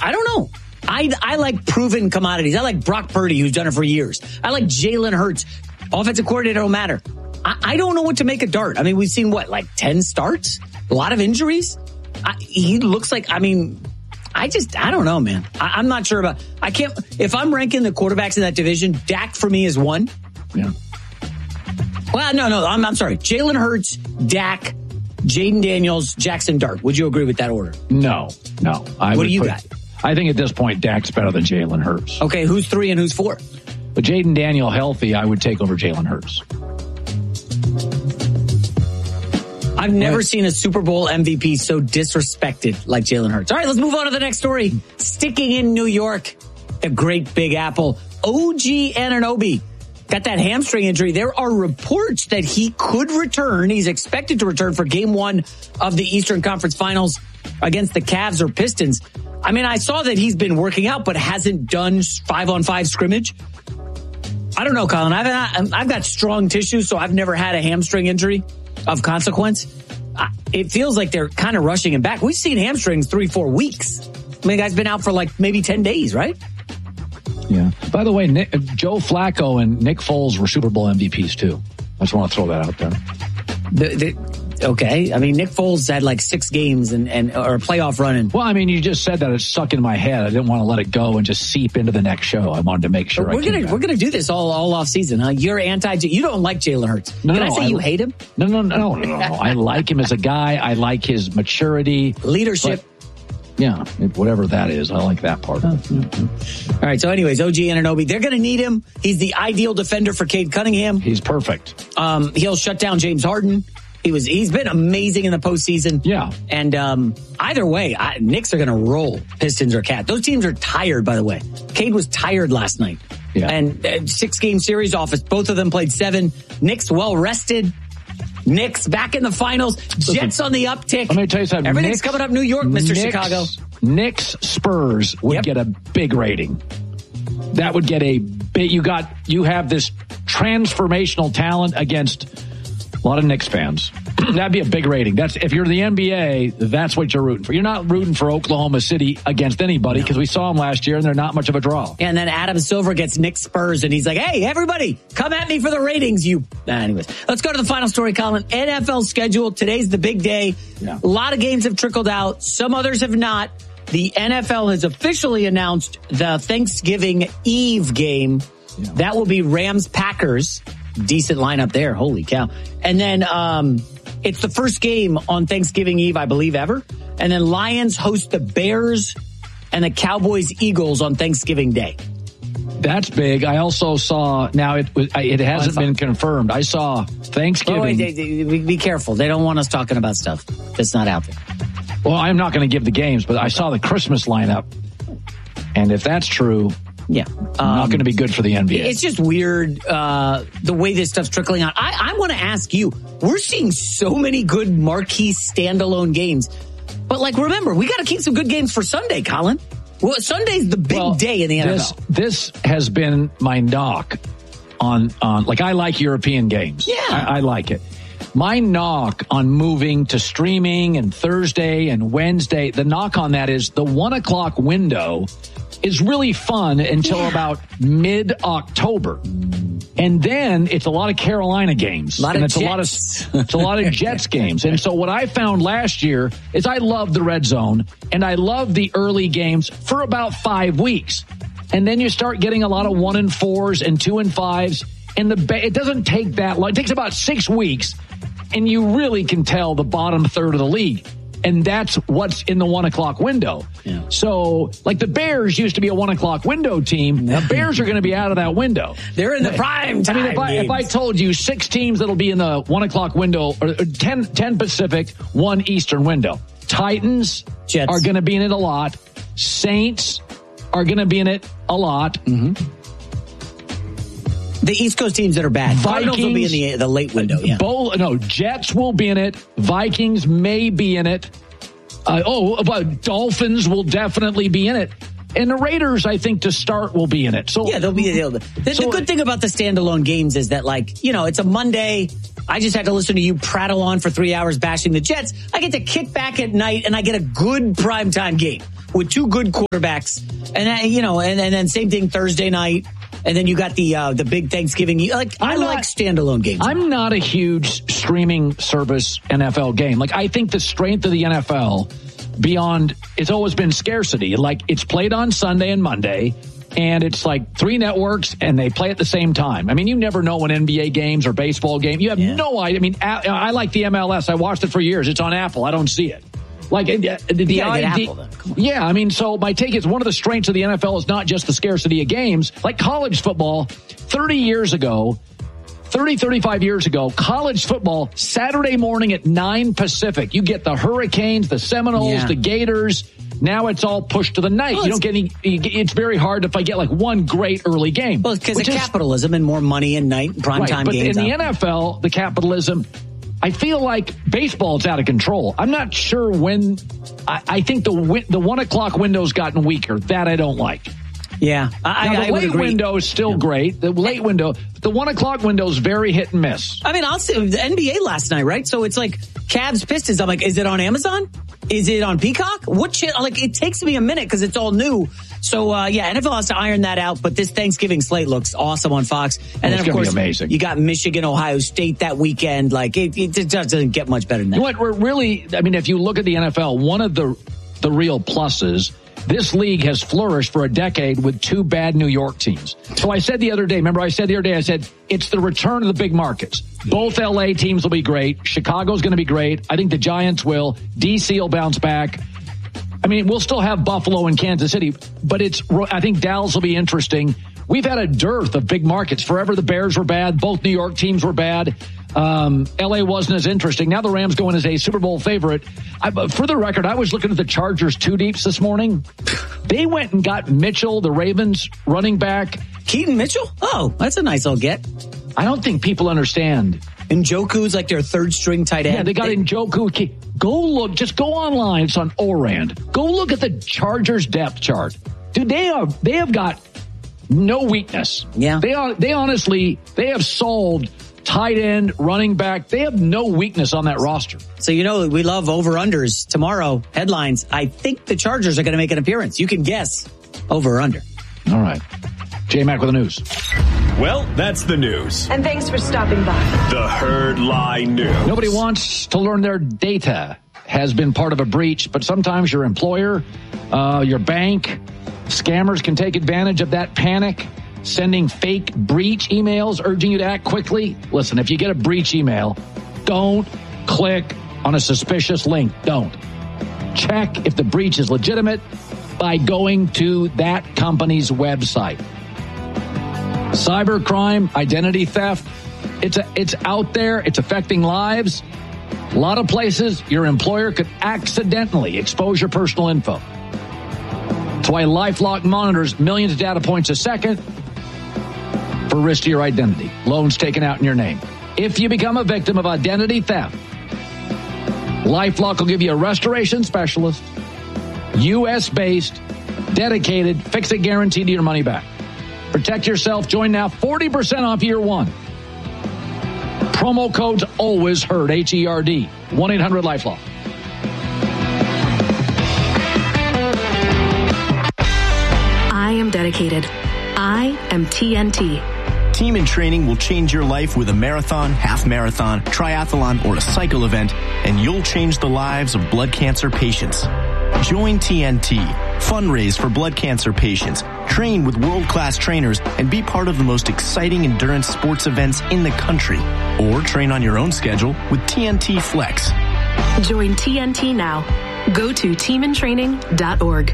I don't know. I like proven commodities. I like Brock Purdy, who's done it for years. I like Jalen Hurts. Offensive coordinator don't matter. I don't know what to make of Dart. I mean, we've seen, 10 starts? A lot of injuries? He looks like, I don't know, man. I'm not sure about, if I'm ranking the quarterbacks in that division, Dak for me is 1. Yeah. Well, no, I'm sorry. Jalen Hurts, Dak, Jaden Daniels, Jackson Dart. Would you agree with that order? No. What do you got? I think at this point, Dak's better than Jalen Hurts. Okay, who's 3 and who's 4? But Jaden Daniel healthy, I would take over Jalen Hurts. I've never seen a Super Bowl MVP so disrespected like Jalen Hurts. All right, let's move on to the next story. Sticking in New York, the great Big Apple, OG Anunoby got that hamstring injury. There are reports that he could return. He's expected to return for game 1 of the Eastern Conference Finals against the Cavs or Pistons. I mean, I saw that he's been working out, but hasn't done 5-on-5 scrimmage. I don't know, Colin. I've got strong tissue, so I've never had a hamstring injury of consequence. It feels like they're kind of rushing him back. We've seen hamstrings 3-4 weeks. I mean, the guy's been out for maybe 10 days, right? Yeah. By the way, Joe Flacco and Nick Foles were Super Bowl MVPs too. I just want to throw that out there. Okay. I mean, Nick Foles had 6 games or a playoff run. Well, I mean, you just said that it's stuck in my head. I didn't want to let it go and just seep into the next show. I wanted to make sure we're gonna do this all off season, huh? You're you don't like Jalen Hurts. Can I say you hate him? No. I like him as a guy. I like his maturity, leadership. Yeah, whatever that is. I like that part. All right. So anyways, OG Anunoby, they're going to need him. He's the ideal defender for Cade Cunningham. He's perfect. He'll shut down James Harden. He's been amazing in the postseason. Yeah. And either way, Knicks are going to roll Pistons or Cavs. Those teams are tired, by the way. Cade was tired last night. Yeah. And 6-game series office. Both of them played 7. Knicks well rested. Knicks back in the finals. Jets on the uptick. Let me tell you something. Everything's coming up New York, Mr. Chicago. Knicks Spurs would get a big rating. That would get a big. You have this transformational talent against a lot of Knicks fans. That'd be a big rating. That's if you're the NBA, that's what you're rooting for. You're not rooting for Oklahoma City against anybody because we saw them last year and they're not much of a draw. Yeah, and then Adam Silver gets Knicks Spurs and he's like, "Hey, everybody, come at me for the ratings." Anyways, let's go to the final story, Colin. NFL schedule. Today's the big day. Yeah. A lot of games have trickled out. Some others have not. The NFL has officially announced the Thanksgiving Eve game. Yeah. That will be Rams-Packers. Decent lineup there. Holy cow. And then it's the first game on Thanksgiving Eve, I believe, ever. And then Lions host the Bears and the Cowboys-Eagles on Thanksgiving Day. That's big. I also saw, now it hasn't been confirmed. I saw Thanksgiving. Oh, wait, be careful. They don't want us talking about stuff that's not out there. Well, I'm not going to give the games, but I saw the Christmas lineup. And if that's true, yeah, not going to be good for the NBA. It's just weird the way this stuff's trickling out. I want to ask you, we're seeing so many good marquee standalone games. But remember, we got to keep some good games for Sunday, Colin. Well, Sunday's the big day in the NFL. This has been my knock on I like European games. Yeah. I like it. My knock on moving to streaming and Thursday and Wednesday, the knock on that is the 1:00 window is really fun until about mid-October. And then it's a lot of Carolina games. It's a lot of Jets games. And so what I found last year is I loved the red zone and I loved the early games for about 5 weeks. And then you start getting a lot of 1-4s and 2-5s. And it doesn't take that long. It takes about 6 weeks. And you really can tell the bottom third of the league. And that's what's in the 1:00 window. Yeah. So, the Bears used to be a 1:00 window team. The Bears are going to be out of that window. They're in the prime time. If I told you 6 teams that'll be in the 1:00 window, or 10 Pacific, 1 Eastern window. Titans Jets are going to be in it a lot. Saints are going to be in it a lot. Mm-hmm. The East Coast teams that are bad. Cardinals will be in the late window. Yeah. Jets will be in it. Vikings may be in it. But Dolphins will definitely be in it. And the Raiders, I think, to start, will be in it. So yeah, they'll be. The good thing about the standalone games is that, it's a Monday. I just had to listen to you prattle on for 3 hours bashing the Jets. I get to kick back at night and I get a good primetime game. with two good quarterbacks. And then same thing Thursday night. And then you got the big Thanksgiving. I like standalone games. I'm not a huge streaming service NFL game. Like, I think the strength of the NFL beyond, it's always been scarcity. Like, it's played on Sunday and Monday, and it's like 3 networks, and they play at the same time. I mean, you never know when NBA games or baseball games. You have no idea. I mean, I like the MLS. I watched it for years. It's on Apple. I don't see it. Like the idea, yeah. I mean, so my take is one of the strengths of the NFL is not just the scarcity of games. Like college football, 35 years ago, college football Saturday morning at 9 Pacific. You get the Hurricanes, the Seminoles, the Gators. Now it's all pushed to the night. You don't get any. It's very hard if I get like one great early game. Well, because of capitalism and more money and night primetime games. But in the NFL, the capitalism. I feel like baseball is out of control. I'm not sure when. I think the 1 o'clock window's gotten weaker. That I don't like. Yeah, the late window is still great. The late window, the 1 o'clock window is very hit and miss. I mean, I'll say the NBA last night, right? So it's like Cavs Pistons. I'm like, is it on Amazon? Is it on Peacock? What shit? Like, it takes me a minute because it's all new. So, NFL has to iron that out. But this Thanksgiving slate looks awesome on Fox. And then, of course, amazing. You got Michigan, Ohio State that weekend. Like, it doesn't get much better than that. You know what? We're really, I mean, if you look at the NFL, one of the real pluses, this league has flourished for a decade with 2 bad New York teams. So I said the other day, I said, it's the return of the big markets. Both LA teams will be great. Chicago's going to be great. I think the Giants will. DC will bounce back. I mean, we'll still have Buffalo and Kansas City, but I think Dallas will be interesting. We've had a dearth of big markets. Forever the Bears were bad. Both New York teams were bad. LA wasn't as interesting. Now the Rams go in as a Super Bowl favorite. For the record, I was looking at the Chargers 2 deeps this morning. They went and got Mitchell, the Ravens running back. Keaton Mitchell? Oh, that's a nice old get. I don't think people understand. Njoku's like their 3rd string tight end. Yeah, they got Njoku. Go look, just go online. It's on Orand. Go look at the Chargers depth chart. Dude, they have got no weakness. Yeah. They honestly have solved tight end, running back. They have no weakness on that roster. So, we love over-unders. Tomorrow, headlines. I think the Chargers are going to make an appearance. You can guess over or under. All right. J-Mac with the news. Well, that's the news. And thanks for stopping by. The Herd Lie News. Nobody wants to learn their data has been part of a breach, but sometimes your employer, your bank, scammers can take advantage of that panic, sending fake breach emails urging you to act quickly. Listen, if you get a breach email, don't click on a suspicious link. Don't. Check if the breach is legitimate by going to that company's website. Cybercrime, identity theft, it's out there. It's affecting lives. A lot of places your employer could accidentally expose your personal info. That's why LifeLock monitors millions of data points a second for risk to your identity. Loans taken out in your name. If you become a victim of identity theft, LifeLock will give you a restoration specialist, U.S.-based, dedicated, fix-it guarantee to your money back. Protect yourself. Join now. 40% off year 1. Promo code's always HERD, H-E-R-D. 1-800-LifeLock. I am dedicated. I am TNT. Team in Training will change your life with a marathon, half marathon, triathlon, or a cycle event, and you'll change the lives of blood cancer patients. Join TNT. Fundraise for blood cancer patients. Train with world-class trainers and be part of the most exciting endurance sports events in the country. Or train on your own schedule with TNT Flex. Join TNT now. Go to teamintraining.org.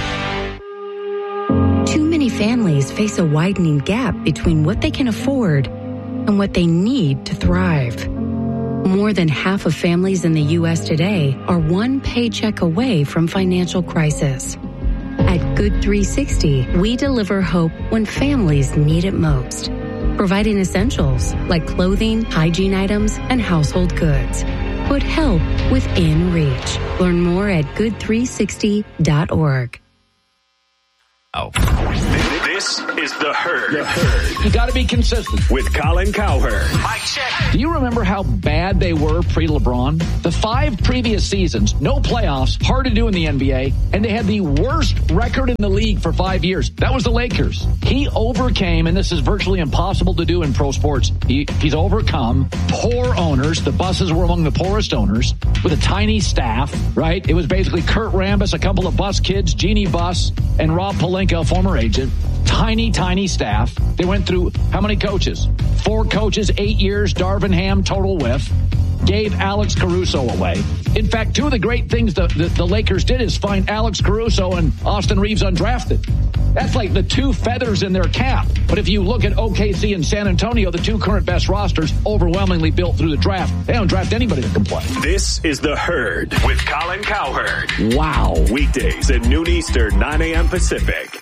Too many families face a widening gap between what they can afford and what they need to thrive. More than half of families in the U.S. today are one paycheck away from financial crisis. At Good 360, we deliver hope when families need it most, providing essentials like clothing, hygiene items, and household goods. Put help within reach. Learn more at good360.org. Oh. This is The Herd. You got to be consistent. With Colin Cowherd. Mic check. Do you remember how bad they were pre-LeBron? The 5 previous seasons, no playoffs, hard to do in the NBA, and they had the worst record in the league for 5 years. That was the Lakers. He overcame, and this is virtually impossible to do in pro sports, he's overcome poor owners. The Busses were among the poorest owners with a tiny staff, right? It was basically Kurt Rambis, a couple of Bus kids, Jeannie Buss, and Rob Pelinka, a former agent. Tiny staff. They went through how many coaches? 4 coaches, 8 years, Darvin Ham, total whiff. Gave Alex Caruso away. In fact, 2 of the great things the Lakers did is find Alex Caruso and Austin Reeves undrafted. That's like the 2 feathers in their cap. But if you look at OKC and San Antonio, the 2 current best rosters, overwhelmingly built through the draft. They don't draft anybody that can play. This is The Herd with Colin Cowherd. Wow. Weekdays at noon Eastern, 9 a.m. Pacific.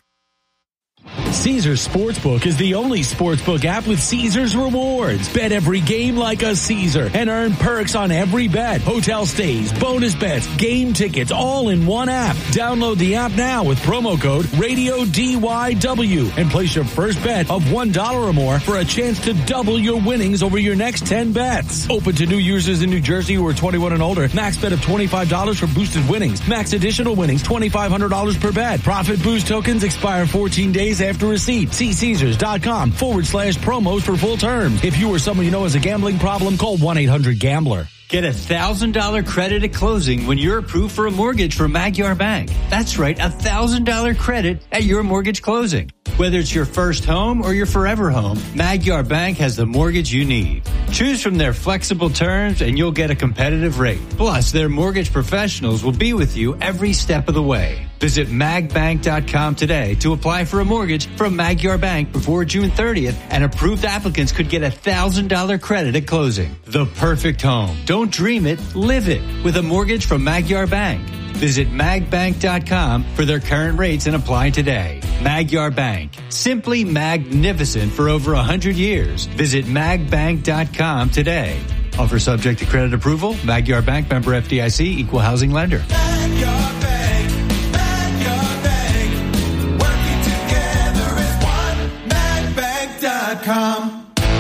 Caesars Sportsbook is the only sportsbook app with Caesars rewards. Bet every game like a Caesar and earn perks on every bet. Hotel stays, bonus bets, game tickets, all in one app. Download the app now with promo code RADIODYW and place your first bet of $1 or more for a chance to double your winnings over your next 10 bets. Open to new users in New Jersey who are 21 and older. Max bet of $25 for boosted winnings. Max additional winnings, $2,500 per bet. Profit boost tokens expire 14 days after receipt. See Caesars.com/promos for full terms. If you or someone you know has a gambling problem, call 1-800-GAMBLER. Get $1,000 credit at closing when you're approved for a mortgage from Magyar Bank. That's right, $1,000 credit at your mortgage closing. Whether it's your first home or your forever home, Magyar Bank has the mortgage you need. Choose from their flexible terms and you'll get a competitive rate. Plus, their mortgage professionals will be with you every step of the way. Visit magbank.com today to apply for a mortgage from Magyar Bank before June 30th, and approved applicants could get $1,000 credit at closing. The perfect home. Don't dream it, live it with a mortgage from Magyar Bank. Visit magbank.com for their current rates and apply today. Magyar Bank. Simply magnificent for over 100 years. Visit magbank.com today. Offer subject to credit approval. Magyar Bank, member FDIC, equal housing lender. Magyar Bank, Magyar Bank. Working together as one. Magbank.com.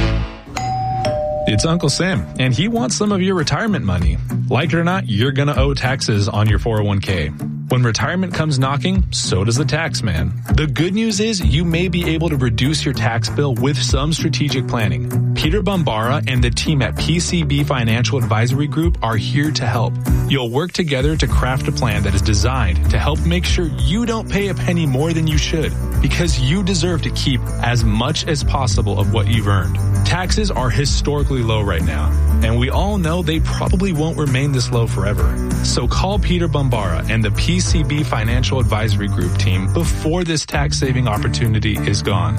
It's Uncle Sam, and he wants some of your retirement money. Like it or not, you're going to owe taxes on your 401k. When retirement comes knocking, so does the tax man. The good news is you may be able to reduce your tax bill with some strategic planning. Peter Bombara and the team at PCB Financial Advisory Group are here to help. You'll work together to craft a plan that is designed to help make sure you don't pay a penny more than you should, because you deserve to keep as much as possible of what you've earned. Taxes are historically low right now, and we all know they probably won't remain this low forever. So call Peter Bombara and the PCB Financial Advisory Group team before this tax-saving opportunity is gone.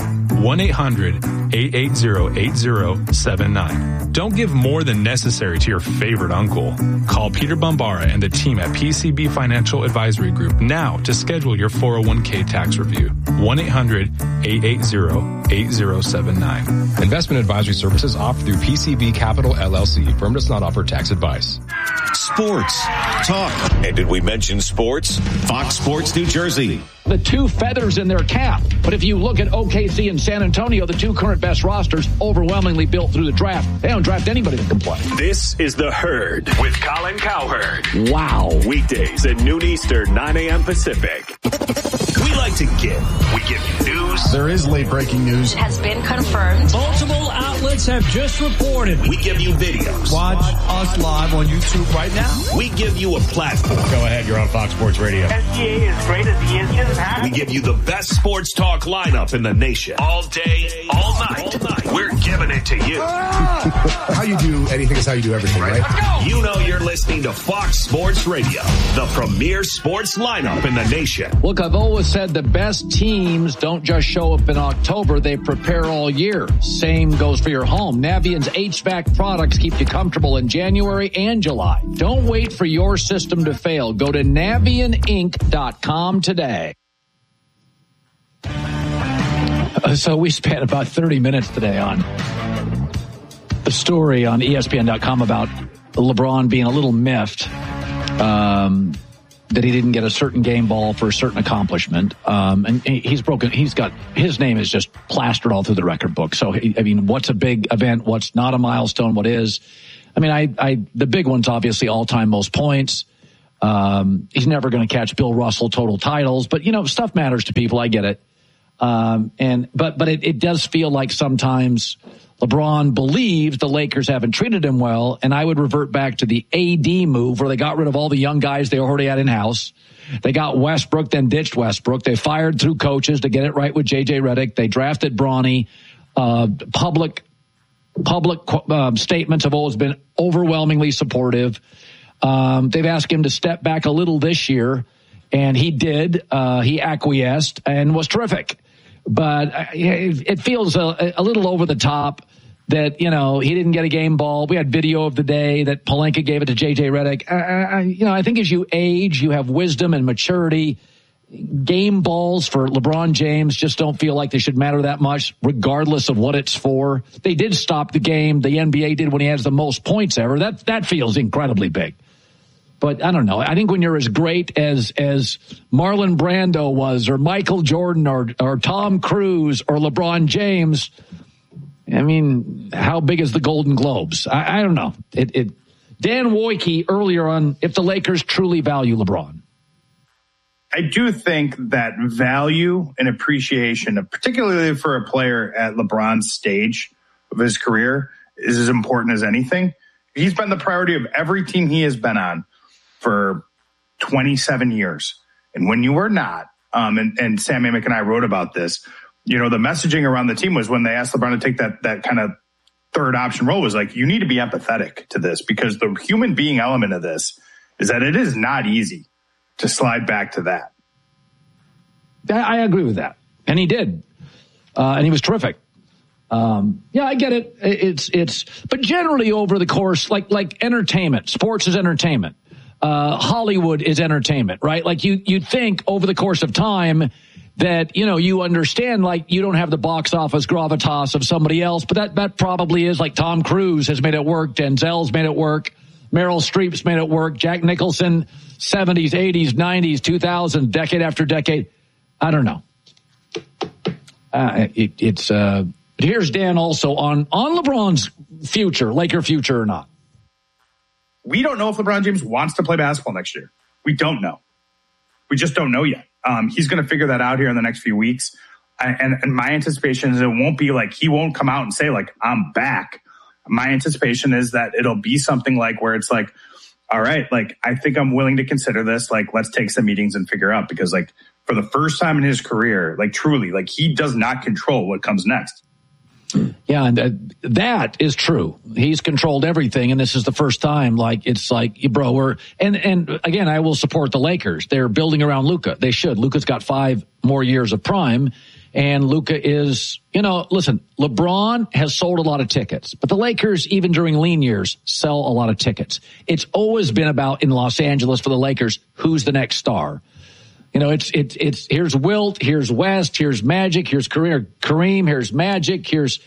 1-800-880-8079. Don't give more than necessary to your favorite uncle. Call Peter Bombara and the team at PCB Financial Advisory Group now to schedule your 401k tax review. 1-800-880-8079. Investment advisory services offered through PCB Capital LLC. Firm does not offer tax advice. Sports talk. And did we mention sports? Fox Sports New Jersey. The 2 feathers in their cap. But if you look at OKC and San Antonio, the 2 current best rosters, overwhelmingly built through the draft. They don't draft anybody that can play. This is The Herd with Colin Cowherd. Wow. Weekdays at noon Eastern, 9 a.m. Pacific. We like to give. We give you news. There is late breaking news. Has been confirmed. Multiple outlets have just reported. We give you videos. Watch us live on YouTube right now. We give you a platform. Go ahead, you're on Fox Sports Radio. SGA is great as he is. We give you the best sports talk lineup in the nation. All day, all night. We're giving it to you. How you do anything is how you do everything, right? You know you're listening to Fox Sports Radio, the premier sports lineup in the nation. Look, I've always said the best teams don't just show up in October, they prepare all year. Same goes for your home. Navient's HVAC products keep you comfortable in January and July. Don't wait for your system to fail. Go to NavientInc.com today. So we spent about 30 minutes today on a story on ESPN.com about LeBron being a little miffed that he didn't get a certain game ball for a certain accomplishment. And he's broken. His name is just plastered all through the record book. So, I mean, what's a big event? What's not a milestone? What is? I mean, the big one's obviously all-time most points. He's never going to catch Bill Russell total titles, but stuff matters to people. I get it. But it does feel like sometimes LeBron believes the Lakers haven't treated him well, and I would revert back to the AD move where they got rid of all the young guys they already had in-house. They got Westbrook, then ditched Westbrook. They fired through coaches to get it right with J.J. Redick. They drafted Bronny. Public statements have always been overwhelmingly supportive. They've asked him to step back a little this year, and he did. He acquiesced and was terrific. But it feels a little over the top that, he didn't get a game ball. We had video of the day that Pelinka gave it to J.J. Redick. I think as you age, you have wisdom and maturity. Game balls for LeBron James just don't feel like they should matter that much, regardless of what it's for. They did stop the game. The NBA did when he has the most points ever. That feels incredibly big. But I don't know. I think when you're as great as Marlon Brando was, or Michael Jordan, or Tom Cruise, or LeBron James, I mean, how big is the Golden Globes? I don't know. Dan Wojcicki earlier on, if the Lakers truly value LeBron. I do think that value and appreciation, particularly for a player at LeBron's stage of his career, is as important as anything. He's been the priority of every team he has been on for 27 years. And when you were not, and Sam Amick and I wrote about this, the messaging around the team was when they asked LeBron to take that kind of third option role was like, you need to be empathetic to this, because the human being element of this is that it is not easy to slide back to that. I agree with that. And he did. And he was terrific. I get it. But generally over the course, like entertainment, sports is entertainment. Hollywood is entertainment, right? Like you'd think over the course of time that, you understand, like you don't have the box office gravitas of somebody else, but that probably is like Tom Cruise has made it work. Denzel's made it work. Meryl Streep's made it work. Jack Nicholson, 70s, 80s, 90s, 2000s, decade after decade. I don't know. Here's Dan also on LeBron's future, Laker future or not. We don't know if LeBron James wants to play basketball next year. We don't know. We just don't know yet. He's going to figure that out here in the next few weeks. And my anticipation is it won't be like, he won't come out and say like, I'm back. My anticipation is that it'll be something like where it's like, all right, like, I think I'm willing to consider this. Like, let's take some meetings and figure out, because like for the first time in his career, like truly, like he does not control what comes next. Yeah, and that is true. He's controlled everything, and this is the first time. Like it's like, bro, and again, I will support the Lakers. They're building around Luka. They should. Luka's got 5 more years of prime, and Luka is, listen. LeBron has sold a lot of tickets, but the Lakers, even during lean years, sell a lot of tickets. It's always been about in Los Angeles for the Lakers, who's the next star. It's here's Wilt, here's West, here's Magic, here's Kareem, here's Magic, here's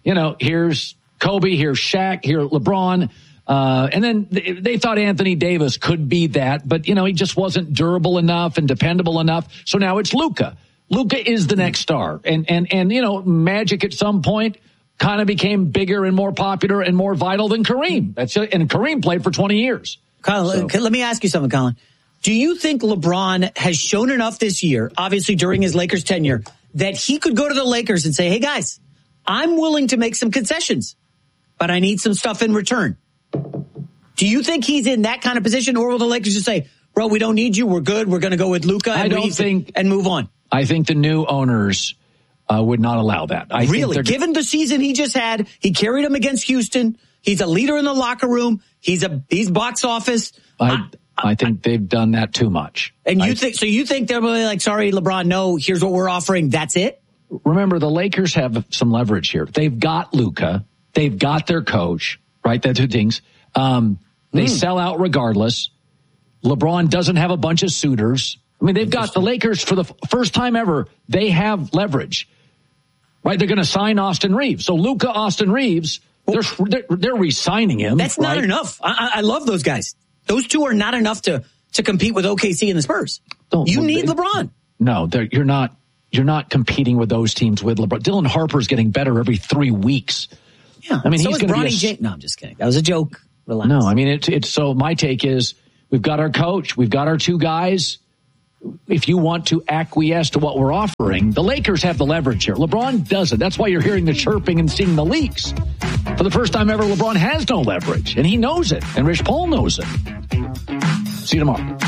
Kobe, here's Shaq, here's LeBron. And then they thought Anthony Davis could be that, but he just wasn't durable enough and dependable enough. So now it's Luka. Luka is the next star. And Magic at some point kind of became bigger and more popular and more vital than Kareem. And Kareem played for 20 years. Colin, let me ask you something, Colin. Do you think LeBron has shown enough this year, obviously during his Lakers tenure, that he could go to the Lakers and say, hey, guys, I'm willing to make some concessions, but I need some stuff in return? Do you think he's in that kind of position, or will the Lakers just say, bro, we don't need you, we're good, we're going to go with Luka and move on? I think the new owners would not allow that. Really? Given the season he just had, he carried them against Houston. He's a leader in the locker room. He's box office. I think they've done that too much. And you think they're really like, sorry, LeBron, no, here's what we're offering. That's it? Remember, the Lakers have some leverage here. They've got Luka. They've got their coach, right? That's two things. They sell out regardless. LeBron doesn't have a bunch of suitors. I mean, they've got the Lakers for the first time ever. They have leverage, right? They're going to sign Austin Reeves. So Luka, Austin Reeves, they're re-signing him. That's not enough. I love those guys. Those two are not enough to to compete with OKC and the Spurs. You need LeBron. No, you're not competing with those teams with LeBron. Dylan Harper's getting better every 3 weeks. Yeah. I mean, so he's going to be James. No, I'm just kidding. That was a joke. Relax. No, I mean, it's so my take is we've got our coach. We've got our two guys. If you want to acquiesce to what we're offering, the Lakers have the leverage here. LeBron doesn't. That's why you're hearing the chirping and seeing the leaks. For the first time ever, LeBron has no leverage, and he knows it, and Rich Paul knows it. See you tomorrow.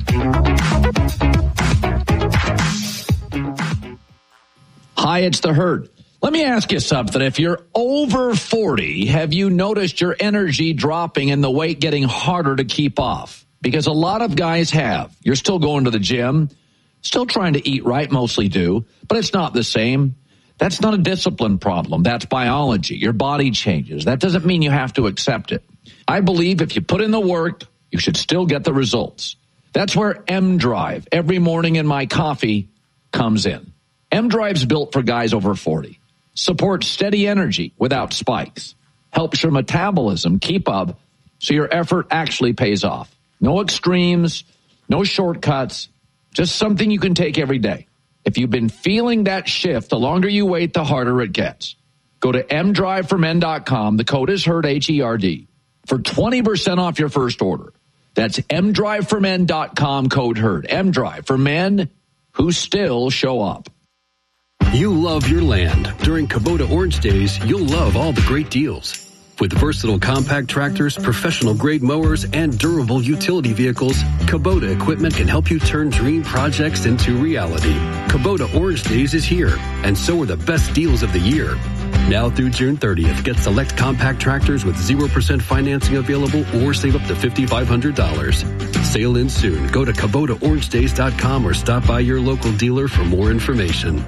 Hi, it's the Herd. Let me ask you something. If you're over 40, have you noticed your energy dropping and the weight getting harder to keep off? Because a lot of guys have. You're still going to the gym, still trying to eat right, mostly do, but it's not the same. That's not a discipline problem. That's biology. Your body changes. That doesn't mean you have to accept it. I believe if you put in the work, you should still get the results. That's where M-Drive, every morning in my coffee, comes in. M-Drive's built for guys over 40. Supports steady energy without spikes. Helps your metabolism keep up so your effort actually pays off. No extremes, no shortcuts, just something you can take every day. If you've been feeling that shift, the longer you wait, the harder it gets. Go to mdriveformen.com. The code is HERD, H-E-R-D, for 20% off your first order. That's mdriveformen.com, code HERD. M-Drive for men who still show up. You love your land. During Kubota Orange Days, you'll love all the great deals. With versatile compact tractors, professional-grade mowers, and durable utility vehicles, Kubota equipment can help you turn dream projects into reality. Kubota Orange Days is here, and so are the best deals of the year. Now through June 30th, get select compact tractors with 0% financing available or save up to $5,500. Sale ends soon. Go to KubotaOrangeDays.com or stop by your local dealer for more information.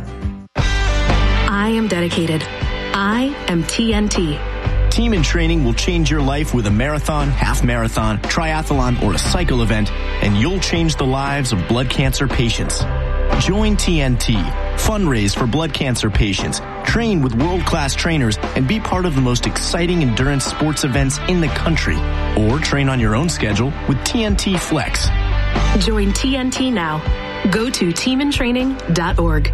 I am dedicated. I am TNT. Team in Training will change your life with a marathon, half marathon, triathlon, or a cycle event, and you'll change the lives of blood cancer patients. Join TNT. Fundraise for blood cancer patients. Train with world-class trainers and be part of the most exciting endurance sports events in the country. Or train on your own schedule with TNT Flex. Join TNT now. Go to teamintraining.org.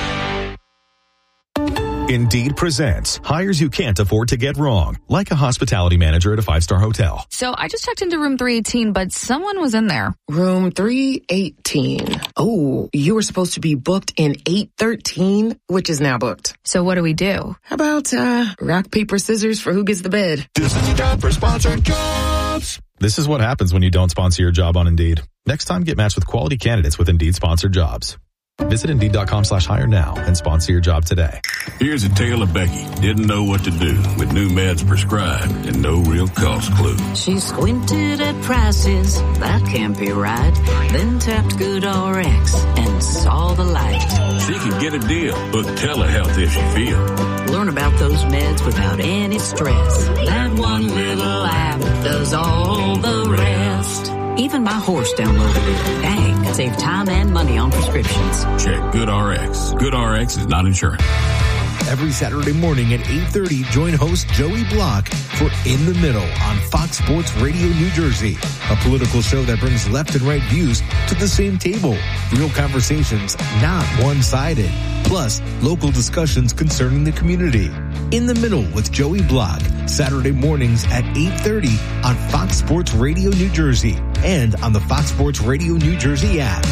Indeed presents hires you can't afford to get wrong, like a hospitality manager at a 5-star hotel. So I just checked into room 318, but someone was in there. Room 318. Oh, you were supposed to be booked in 813, which is now booked. So what do we do? How about rock, paper, scissors for who gets the bed? This is a job for sponsored jobs. This is what happens when you don't sponsor your job on Indeed. Next time, get matched with quality candidates with Indeed sponsored jobs. Visit Indeed.com/hire now and sponsor your job today. Here's a tale of Becky. Didn't know what to do with new meds prescribed and no real cost clue. She squinted at prices, that can't be right. Then tapped GoodRx and saw the light. She could get a deal. Book telehealth if you feel. Learn about those meds without any stress. That one little app does all the rest. Even my horse downloaded it. Dang, save time and money on prescriptions. Check GoodRx. GoodRx is not insurance. Every Saturday morning at 8:30, join host Joey Block for In the Middle on Fox Sports Radio New Jersey, a political show that brings left and right views to the same table. Real conversations, not one-sided. Plus, local discussions concerning the community. In the Middle with Joey Block, Saturday mornings at 8:30 on Fox Sports Radio New Jersey and on the Fox Sports Radio New Jersey app.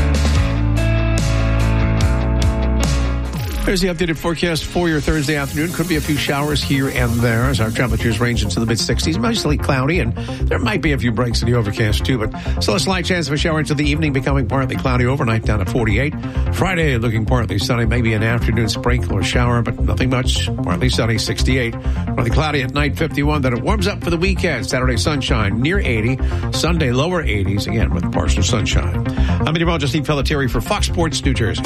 There's the updated forecast for your Thursday afternoon. Could be a few showers here and there as our temperatures range into the mid-60s. Mostly cloudy, and there might be a few breaks in the overcast, too. But still a slight chance of a shower into the evening, becoming partly cloudy overnight down to 48. Friday looking partly sunny, maybe an afternoon sprinkle or shower, but nothing much. Partly sunny, 68. Partly cloudy at night, 51. Then it warms up for the weekend. Saturday sunshine, near 80. Sunday, lower 80s, again with partial sunshine. I'm meteorologist Steve Pelletieri for Fox Sports New Jersey.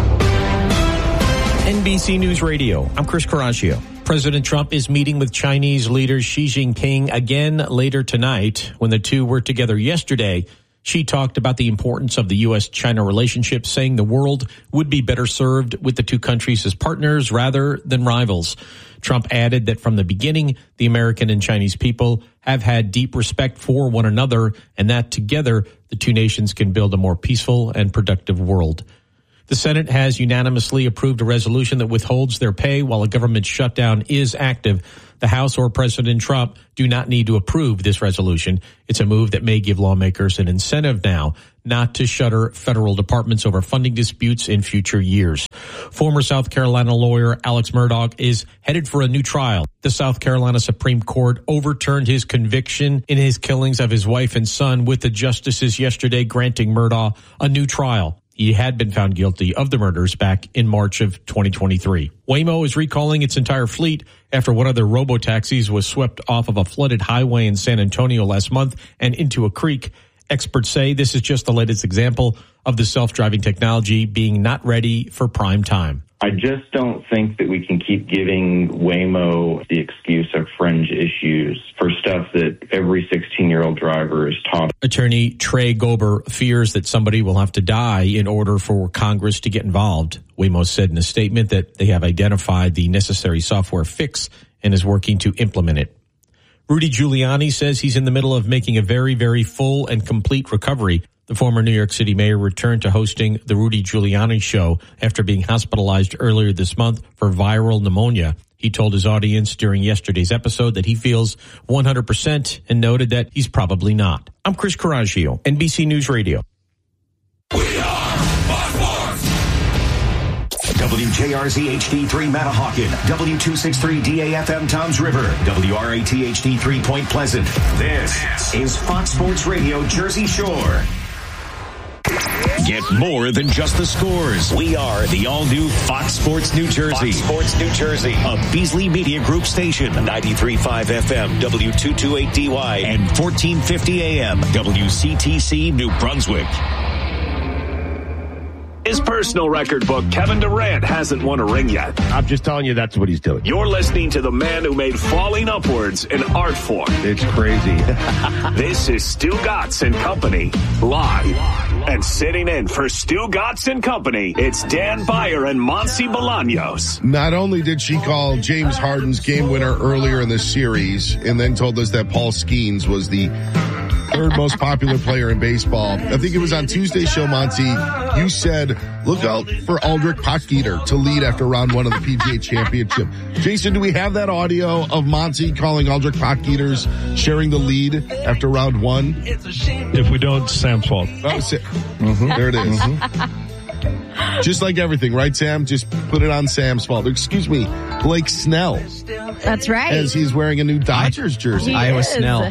NBC News Radio, I'm Chris Caraccio. President Trump is meeting with Chinese leader Xi Jinping again later tonight. When the two were together yesterday, Xi talked about the importance of the U.S.-China relationship, saying the world would be better served with the two countries as partners rather than rivals. Trump added that from the beginning, the American and Chinese people have had deep respect for one another, and that together the two nations can build a more peaceful and productive world. The Senate has unanimously approved a resolution that withholds their pay while a government shutdown is active. The House or President Trump do not need to approve this resolution. It's a move that may give lawmakers an incentive now not to shutter federal departments over funding disputes in future years. Former South Carolina lawyer Alex Murdaugh is headed for a new trial. The South Carolina Supreme Court overturned his conviction in his killings of his wife and son, with the justices yesterday granting Murdaugh a new trial. He had been found guilty of the murders back in March of 2023. Waymo is recalling its entire fleet after one of their robo-taxis was swept off of a flooded highway in San Antonio last month and into a creek. Experts say this is just the latest example of the self-driving technology being not ready for prime time. I just don't think that we can keep giving Waymo the excuse of fringe issues for stuff that every 16-year-old driver is taught. Attorney Trey Gober fears that somebody will have to die in order for Congress to get involved. Waymo said in a statement that they have identified the necessary software fix and is working to implement it. Rudy Giuliani says he's in the middle of making a very, very full and complete recovery. The former New York City mayor returned to hosting the Rudy Giuliani Show after being hospitalized earlier this month for viral pneumonia. He told his audience during yesterday's episode that he feels 100% and noted that he's probably not. I'm Chris Coraggio, NBC News Radio. WJRZ HD3 Matahawkin, W263 DAFM Toms River, WRAT HD3 Point Pleasant. This is Fox Sports Radio Jersey Shore. Get more than just the scores. We are the all-new Fox Sports New Jersey. Fox Sports New Jersey, a Beasley Media Group station. 93.5 FM, W228DY, and 1450 AM, WCTC New Brunswick. His personal record book, Kevin Durant hasn't won a ring yet. I'm just telling you that's what he's doing. You're listening to the man who made falling upwards an art form. It's crazy. This is Stu Gatz and Company, live. And sitting in for Stu Gatz and Company, it's Dan Beyer and Monty Bolaños. Not only did she call James Harden's game winner earlier in the series and then told us that Paul Skeens was the third most popular player in baseball. I think it was on Tuesday's show, Monty. You said, look out for Aldrich Potgieter to lead after round one of the PGA Championship. Jason, do we have that audio of Monty calling Aldrich Potgieter's sharing the lead after round one? If we don't, Sam's fault. Oh, there it is. Just like everything, right, Sam? Just put it on Sam's fault. Excuse me, Blake Snell. That's right. As he's wearing a new Dodgers jersey. Iowa Snell.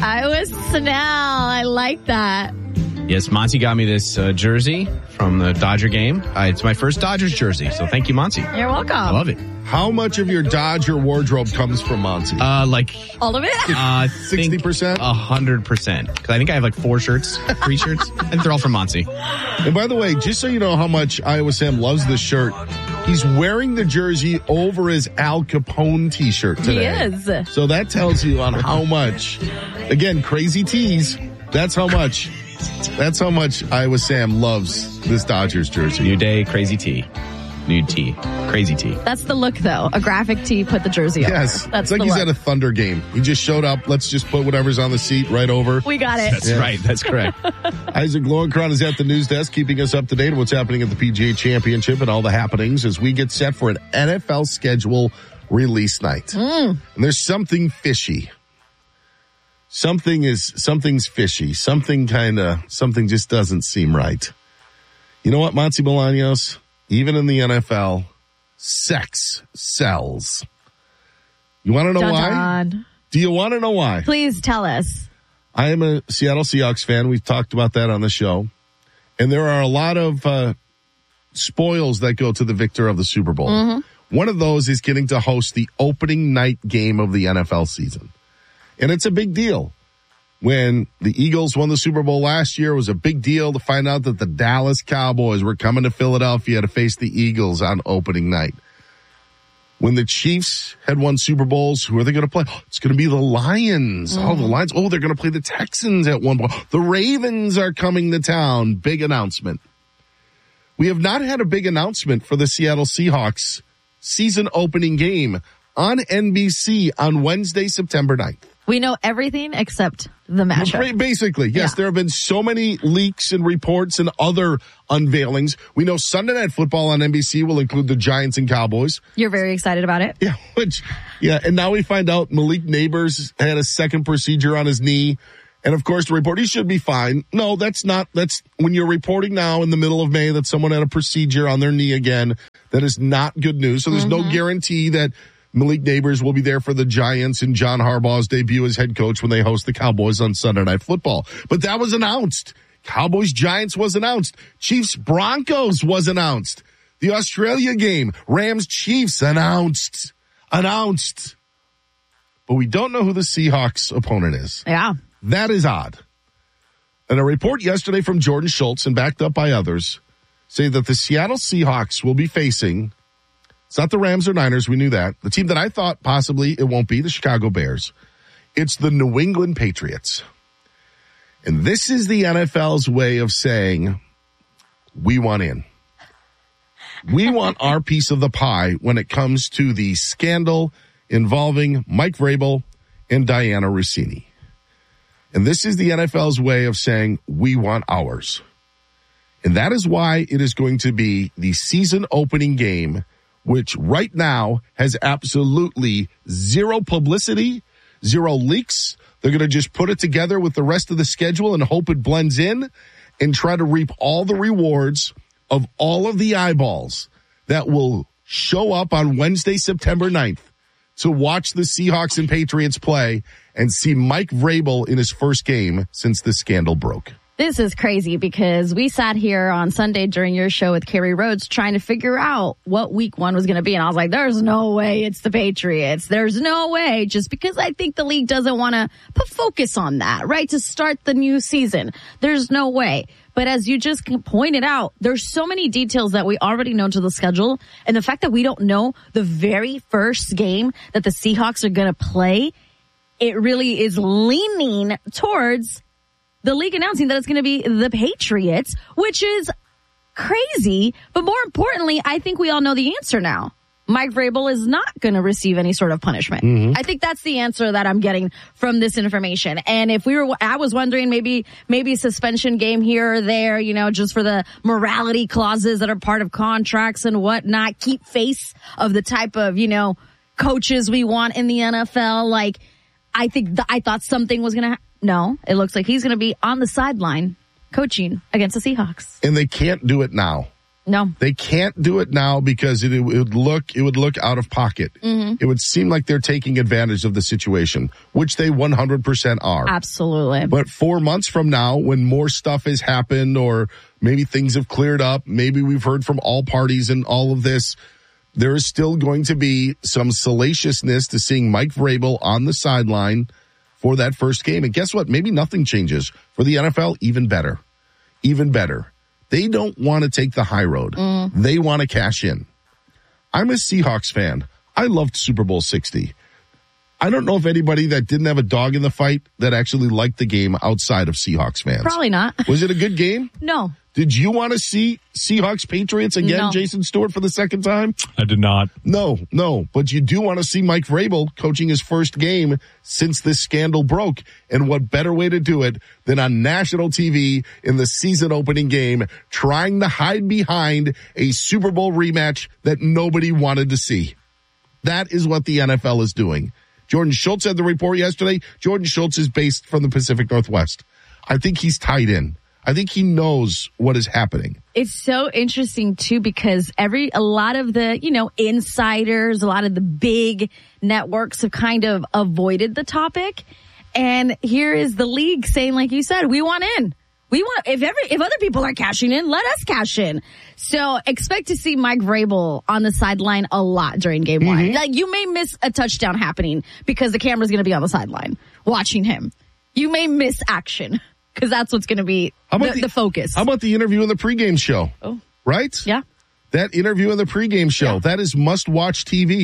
I like that. Yes, Monty got me this jersey from the Dodger game. It's my first Dodgers jersey, so thank you, Monty. You're welcome. I love it. How much of your Dodger wardrobe comes from Monty? Like all of it? 60%? 100%. Because I think I have like 4 shirts, 3 shirts, and they're all from Monty. And by the way, just so you know how much Iowa Sam loves this shirt, he's wearing the jersey over his Al Capone t-shirt today. He is. So that tells you on how much, again, crazy tees, that's how much Iowa Sam loves this Dodgers jersey. New day, crazy tee. Nude tee. Crazy tee. That's the look, though. A graphic tee, put the jersey on. Yes. That's it's like the he's look. at a Thunder game. He just showed up. Let's just put whatever's on the seat right over. We got it. That's right. That's correct. Isaac Lowenkron is at the news desk, keeping us up to date on what's happening at the PGA Championship and all the happenings as we get set for an NFL schedule release night. And there's something fishy. Something's fishy. Something just doesn't seem right. You know what, Monty Bolaños? Even in the NFL, sex sells. You want to know why? Do you want to know why? Please tell us. I am a Seattle Seahawks fan. We've talked about that on the show. And there are a lot of spoils that go to the victor of the Super Bowl. Mm-hmm. One of those is getting to host the opening night game of the NFL season. And it's a big deal. When the Eagles won the Super Bowl last year, it was a big deal to find out that the Dallas Cowboys were coming to Philadelphia to face the Eagles on opening night. When the Chiefs had won Super Bowls, who are they going to play? It's going to be the Lions. Oh, the Lions. Oh, they're going to play the Texans at one point. The Ravens are coming to town. Big announcement. We have not had a big announcement for the Seattle Seahawks season opening game on NBC on Wednesday, September 9th. We know everything except the matchup. Basically, yes. Yeah. There have been so many leaks and reports and other unveilings. We know Sunday Night Football on NBC will include the Giants and Cowboys. You're very excited about it? Yeah, and now we find out Malik Neighbors had a second procedure on his knee. And of course, the report, he should be fine. No, that's when you're reporting now in the middle of May that someone had a procedure on their knee again, that is not good news. So there's no guarantee that Malik Neighbors will be there for the Giants and John Harbaugh's debut as head coach when they host the Cowboys on Sunday Night Football. But that was announced. Cowboys-Giants was announced. Chiefs-Broncos was announced. The Australia game, Rams-Chiefs announced. But we don't know who the Seahawks opponent is. Yeah. That is odd. And a report yesterday from Jordan Schultz and backed up by others say that the Seattle Seahawks will be facing, it's not the Rams or Niners, we knew that. The team that I thought possibly it won't be, the Chicago Bears. It's the New England Patriots. And this is the NFL's way of saying, we want in. We want our piece of the pie when it comes to the scandal involving Mike Vrabel and Diana Rossini. And this is the NFL's way of saying, we want ours. And that is why it is going to be the season opening game, which right now has absolutely zero publicity, zero leaks. They're going to just put it together with the rest of the schedule and hope it blends in and try to reap all the rewards of all of the eyeballs that will show up on Wednesday, September 9th to watch the Seahawks and Patriots play and see Mike Vrabel in his first game since the scandal broke. This is crazy because we sat here on Sunday during your show with Carrie Rhodes trying to figure out what week one was going to be. And I was like, there's no way it's the Patriots. There's no way, just because I think the league doesn't want to put focus on that, right? To start the new season. There's no way. But as you just pointed out, there's so many details that we already know to the schedule. And the fact that we don't know the very first game that the Seahawks are going to play, it really is leaning towards the league announcing that it's going to be the Patriots, which is crazy. But more importantly, I think we all know the answer now. Mike Vrabel is not going to receive any sort of punishment. I think that's the answer that I'm getting from this information. And if I was wondering maybe a suspension game here or there, just for the morality clauses that are part of contracts and whatnot, keep face of the type of, coaches we want in the NFL. I thought something was going to No, it looks like he's going to be on the sideline coaching against the Seahawks. And they can't do it now. No. They can't do it now because it would look out of pocket. It would seem like they're taking advantage of the situation, which they 100% are. Absolutely. But 4 months from now, when more stuff has happened or maybe things have cleared up, maybe we've heard from all parties and all of this, there is still going to be some salaciousness to seeing Mike Vrabel on the sideline for that first game. And guess what? Maybe nothing changes. For the NFL, even better. Even better. They don't want to take the high road. They want to cash in. I'm a Seahawks fan. I loved Super Bowl 60. I don't know if anybody that didn't have a dog in the fight that actually liked the game outside of Seahawks fans. Probably not. Was it a good game? No. Did you want to see Seahawks Patriots again, No. Jason Stewart, for the second time? I did not. No. But you do want to see Mike Vrabel coaching his first game since this scandal broke. And what better way to do it than on national TV in the season opening game, trying to hide behind a Super Bowl rematch that nobody wanted to see. That is what the NFL is doing. Jordan Schultz had the report yesterday. Jordan Schultz is based from the Pacific Northwest. I think he's tied in. I think he knows what is happening. It's so interesting too, because a lot of the, insiders, a lot of the big networks have kind of avoided the topic. And here is the league saying, like you said, we want in. We want, if other people are cashing in, let us cash in. So expect to see Mike Vrabel on the sideline a lot during game one. Like, you may miss a touchdown happening because the camera's going to be on the sideline watching him. You may miss action, because that's what's going to be the focus. How about the interview in the pregame show? Oh. Right? Yeah. That interview in the pregame show, that is must-watch TV.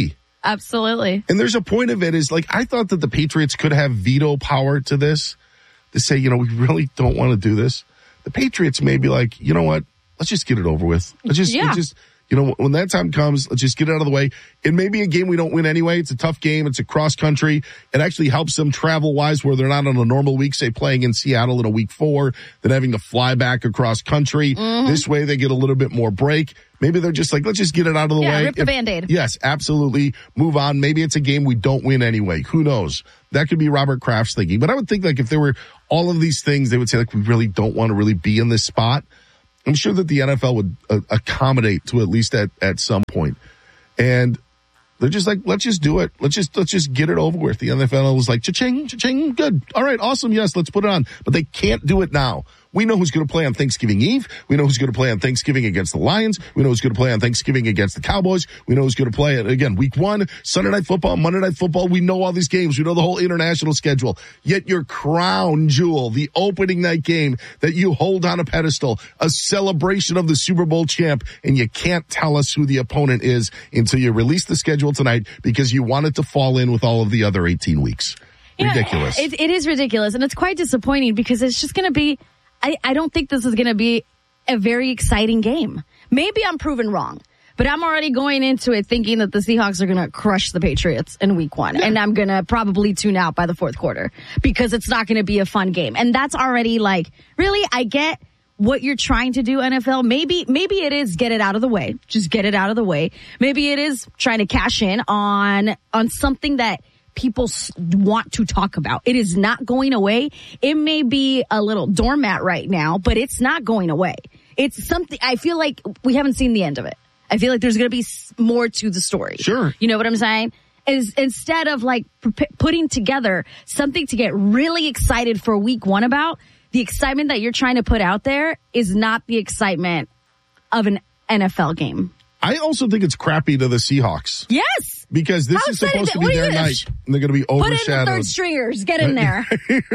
Absolutely. And there's a point of it is like, I thought that the Patriots could have veto power to this, to say, we really don't want to do this. The Patriots may be like, you know what? Let's just get it over with. Let's just when that time comes, let's just get it out of the way. It may be a game we don't win anyway. It's a tough game. It's a cross country. It actually helps them travel wise where they're not on a normal week, say playing in Seattle in a week 4, then having to fly back across country. Mm-hmm. This way they get a little bit more break. Maybe they're just like, let's just get it out of the way. Rip the Band-Aid. Yes, absolutely. Move on. Maybe it's a game we don't win anyway. Who knows? That could be Robert Kraft's thinking. But I would think like if there were all of these things, they would say like, we really don't want to really be in this spot. I'm sure that the NFL would accommodate to at least at some point. And they're just like, let's just do it. Let's just get it over with. The NFL was like, cha-ching, cha-ching, good. All right, awesome. Yes, let's put it on. But they can't do it now. We know who's going to play on Thanksgiving Eve. We know who's going to play on Thanksgiving against the Lions. We know who's going to play on Thanksgiving against the Cowboys. We know who's going to play, again, week 1, Sunday Night Football, Monday Night Football. We know all these games. We know the whole international schedule. Yet your crown jewel, the opening night game that you hold on a pedestal, a celebration of the Super Bowl champ, and you can't tell us who the opponent is until you release the schedule tonight because you want it to fall in with all of the other 18 weeks. Ridiculous. It is ridiculous, and it's quite disappointing because it's just going to be, I don't think this is going to be a very exciting game. Maybe I'm proven wrong, but I'm already going into it thinking that the Seahawks are going to crush the Patriots in week 1. And I'm going to probably tune out by the fourth quarter because it's not going to be a fun game. And that's already like, really, I get what you're trying to do, NFL. Maybe it is get it out of the way. Just get it out of the way. Maybe it is trying to cash in on something that people want to talk about. It is not going away. It may be a little doormat right now, but it's not going away. It's something, I feel like we haven't seen the end of it. I feel like there's going to be more to the story. Sure. You know what I'm saying? Is instead of like putting together something to get really excited for week 1 about, the excitement that you're trying to put out there is not the excitement of an NFL game. I also think it's crappy to the Seahawks. Yes. Because this is supposed to be their night, and they're going to be overshadowed. Put in the third stringers. Get in there.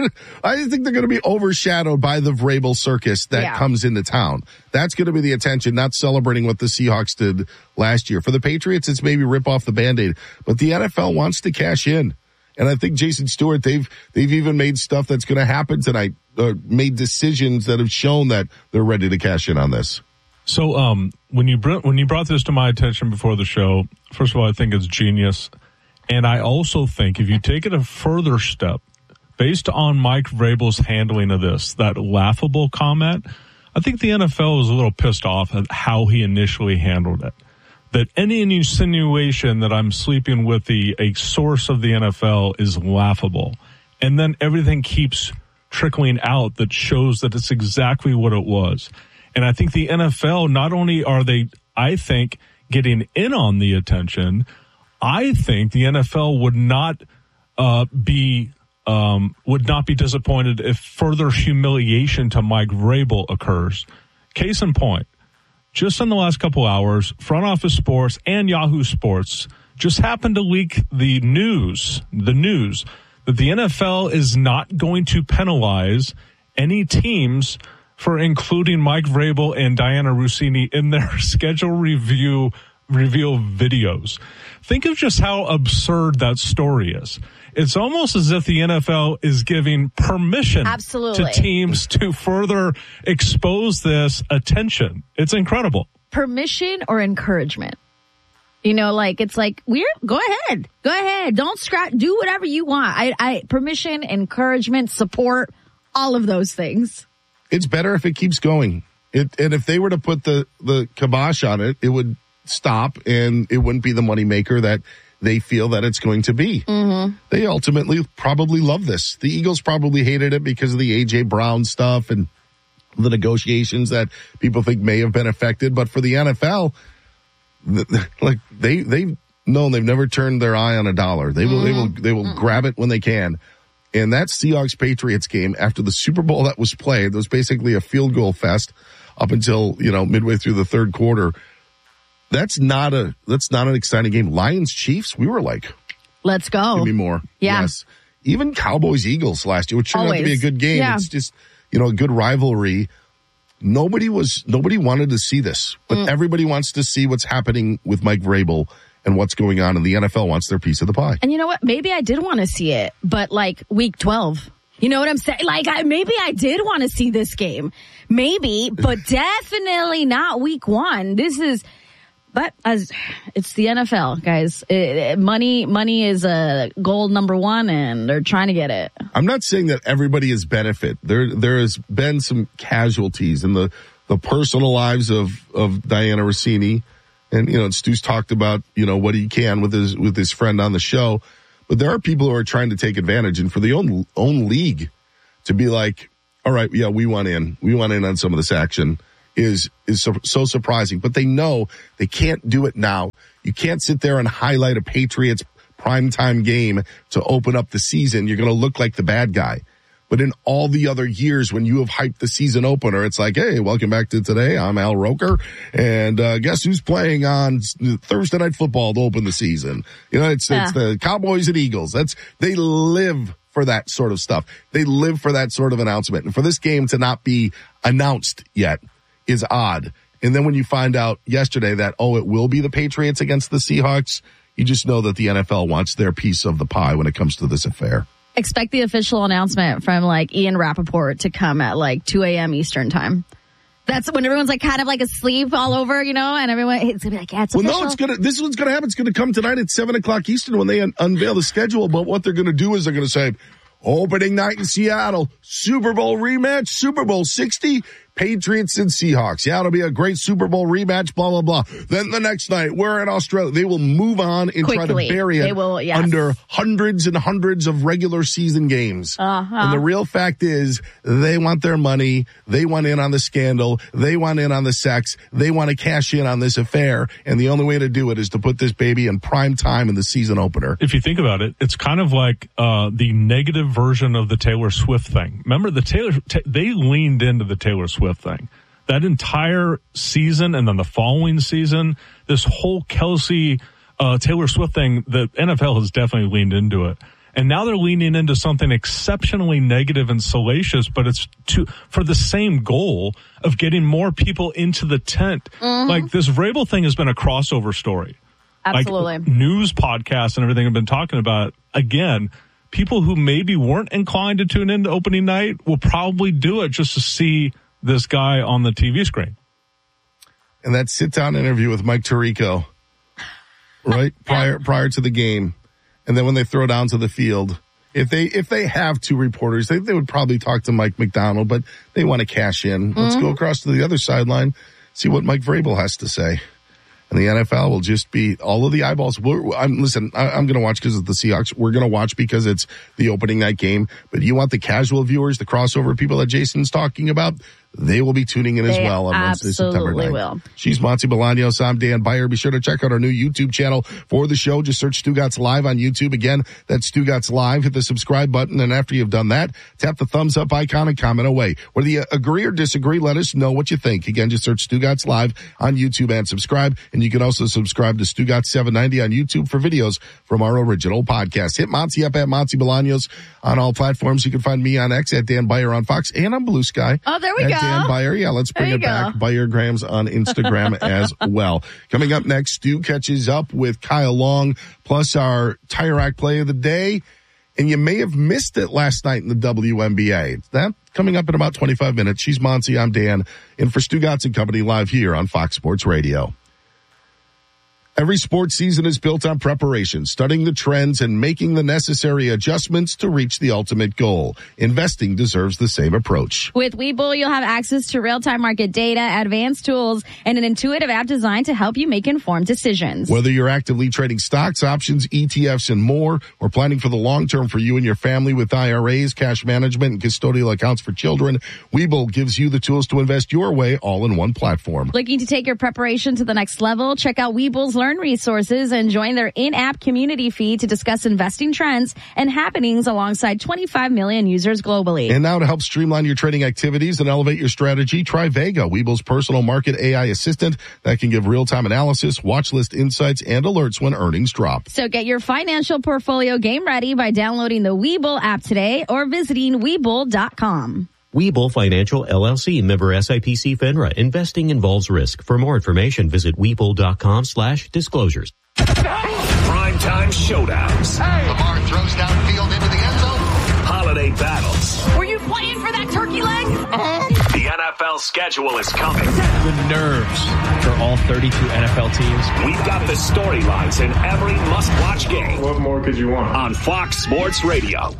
I think they're going to be overshadowed by the Vrabel circus that comes into town. That's going to be the attention, not celebrating what the Seahawks did last year. For the Patriots, it's maybe rip off the Band-Aid. But the NFL wants to cash in. And I think Jason Stewart, they've even made stuff that's going to happen tonight, made decisions that have shown that they're ready to cash in on this. So, when you brought this to my attention before the show, first of all, I think it's genius. And I also think if you take it a further step, based on Mike Vrabel's handling of this, that laughable comment, I think the NFL was a little pissed off at how he initially handled it. That any insinuation that I'm sleeping with a source of the NFL is laughable. And then everything keeps trickling out that shows that it's exactly what it was. And I think the NFL, not only are they, I think, getting in on the attention, I think the NFL would not be disappointed if further humiliation to Mike Vrabel occurs. Case in point, just in the last couple hours, Front Office Sports and Yahoo Sports just happened to leak the news that the NFL is not going to penalize any teams for including Mike Vrabel and Diana Rossini in their schedule reveal videos. Think of just how absurd that story is. It's almost as if the NFL is giving permission to teams to further expose this attention. It's incredible. Permission or encouragement? You know, like, it's like, go ahead. Don't scratch, do whatever you want. I permission, encouragement, support, all of those things. It's better if it keeps going. And if they were to put the kibosh on it, it would stop and it wouldn't be the moneymaker that they feel that it's going to be. Mm-hmm. They ultimately probably love this. The Eagles probably hated it because of the A.J. Brown stuff and the negotiations that people think may have been affected. But for the NFL, like they've known they've never turned their eye on a dollar. They will grab it when they can. And that Seahawks-Patriots game, after the Super Bowl that was played, was basically a field goal fest up until, midway through the third quarter. That's not an exciting game. Lions-Chiefs, we were like, let's go. Give me more. Yeah. Yes. Even Cowboys-Eagles last year, which turned out to be a good game. Yeah. It's just, a good rivalry. Nobody wanted to see this, but everybody wants to see what's happening with Mike Vrabel and what's going on in the NFL wants their piece of the pie. And you know what? Maybe I did want to see it, but like week 12. You know what I'm saying? Like, maybe I did want to see this game. Maybe, but definitely not week 1. But it's the NFL, guys. Money is goal number 1, and they're trying to get it. I'm not saying that everybody is benefit. There has been some casualties in the personal lives of Diana Rossini. And, Stu's talked about, what he can with his friend on the show. But there are people who are trying to take advantage, and for the own league to be like, all right, yeah, we want in on some of this action is so surprising. But they know they can't do it now. You can't sit there and highlight a Patriots primetime game to open up the season. You're going to look like the bad guy. But in all the other years when you have hyped the season opener, it's like, hey, welcome back to today. I'm Al Roker. And guess who's playing on Thursday Night Football to open the season? It's the Cowboys and Eagles. They live for that sort of stuff. They live for that sort of announcement. And for this game to not be announced yet is odd. And then when you find out yesterday that, it will be the Patriots against the Seahawks, you just know that the NFL wants their piece of the pie when it comes to this affair. Expect the official announcement from Ian Rappaport to come at 2 a.m. Eastern time. That's when everyone's kind of asleep all over, and everyone, it's going to be like, yeah, it's official. Well, no, this one's going to happen. It's going to come tonight at 7:00 Eastern when they unveil the schedule. But what they're going to do is they're going to say, opening night in Seattle, Super Bowl rematch, Super Bowl 60, Patriots and Seahawks. Yeah, it'll be a great Super Bowl rematch, blah, blah, blah. Then the next night, we're in Australia. They will move on and quickly try to bury it under hundreds and hundreds of regular season games. And the real fact is they want their money. They want in on the scandal. They want in on the sex. They want to cash in on this affair. And the only way to do it is to put this baby in prime time in the season opener. If you think about it, it's kind of like the negative version of the Taylor Swift thing. Remember, they leaned into the Taylor Swift thing. That entire season and then the following season, this whole Kelsey Taylor Swift thing, the NFL has definitely leaned into it. And now they're leaning into something exceptionally negative and salacious, but it's for the same goal of getting more people into the tent. Mm-hmm. This Vrabel thing has been a crossover story. Absolutely. News podcasts and everything have been talking about, again, people who maybe weren't inclined to tune into opening night will probably do it just to see this guy on the TV screen. And that sit-down interview with Mike Tirico, right, prior to the game. And then when they throw down to the field, if they have two reporters, they would probably talk to Mike McDonald, but they want to cash in. Let's go across to the other sideline, see what Mike Vrabel has to say. And the NFL will just be all of the eyeballs. I'm going to watch because of the Seahawks. We're going to watch because it's the opening night game. But you want the casual viewers, the crossover people that Jason's talking about, they will be tuning in as well on Wednesday, September 9th. Will. She's Monty Bolaños. I'm Dan Beyer. Be sure to check out our new YouTube channel for the show. Just search Stugotz Live on YouTube. Again, that's Stugotz Live. Hit the subscribe button. And after you've done that, tap the thumbs up icon and comment away. Whether you agree or disagree, let us know what you think. Again, just search Stugotz Live on YouTube and subscribe. And you can also subscribe to Stugotz 790 on YouTube for videos from our original podcast. Hit Monty up at Monty Bolaños on all platforms. You can find me on X at Dan Beyer on Fox and on Blue Sky. Oh, there we go. Dan Beyer. Yeah, let's bring it back. Beyergrams on Instagram as well. Coming up next, Stu catches up with Kyle Long, plus our Tire Rack play of the day. And you may have missed it last night in the WNBA. That coming up in about 25 minutes. She's Monty, I'm Dan, in for Stugotz and Company live here on Fox Sports Radio. Every sports season is built on preparation, studying the trends and making the necessary adjustments to reach the ultimate goal. Investing deserves the same approach. With Webull, you'll have access to real-time market data, advanced tools, and an intuitive app designed to help you make informed decisions. Whether you're actively trading stocks, options, ETFs, and more, or planning for the long term for you and your family with IRAs, cash management, and custodial accounts for children, Webull gives you the tools to invest your way all in one platform. Looking to take your preparation to the next level? Check out Webull's Learn resources and join their in-app community feed to discuss investing trends and happenings alongside 25 million users globally. And now to help streamline your trading activities and elevate your strategy, try Vega, Webull's personal market AI assistant that can give real-time analysis, watch list insights, and alerts when earnings drop. So get your financial portfolio game ready by downloading the Webull app today or visiting Webull.com. Webull Financial LLC, member SIPC FINRA. Investing involves risk. For more information, visit Webull.com/disclosures. Primetime showdowns. Lamar throws downfield into the end zone. Holiday battles. Were you playing for that turkey leg? The NFL schedule is coming. The nerves for all 32 NFL teams. We've got the storylines in every must-watch game. What more could you want? On Fox Sports Radio.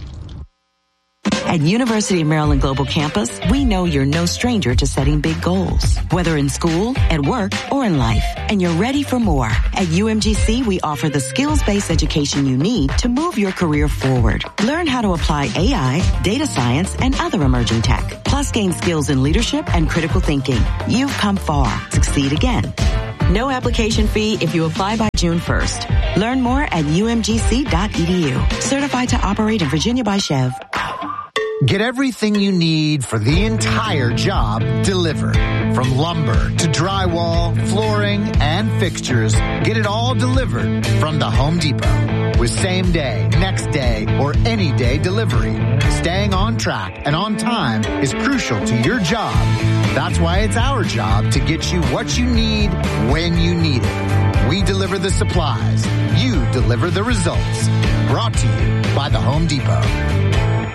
At University of Maryland Global Campus, we know you're no stranger to setting big goals, whether in school, at work, or in life, and you're ready for more. At UMGC, we offer the skills-based education you need to move your career forward. Learn how to apply AI, data science, and other emerging tech, plus gain skills in leadership and critical thinking. You've come far. Succeed again. No application fee if you apply by June 1st. Learn more at umgc.edu. Certified to operate in Virginia by Chev. Get everything you need for the entire job delivered. From lumber to drywall, flooring, and fixtures, get it all delivered from the Home Depot. With same day, next day, or any day delivery. Staying on track and on time is crucial to your job. That's why it's our job to get you what you need when you need it. We deliver the supplies. You deliver the results. Brought to you by the Home Depot.